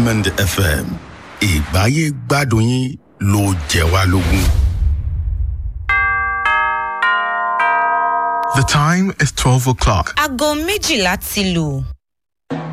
Diamond FM ìgbáyé gbádùn yín ló jẹ wá lógún. The time is 12 o'clock. Aago méjìlá ti lù.